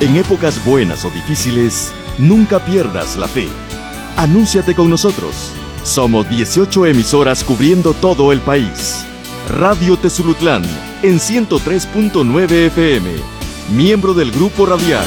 En épocas buenas o difíciles, nunca pierdas la fe. Anúnciate con nosotros. Somos 18 emisoras cubriendo todo el país. Radio Tezulutlán en 103.9 FM. Miembro del Grupo Radial.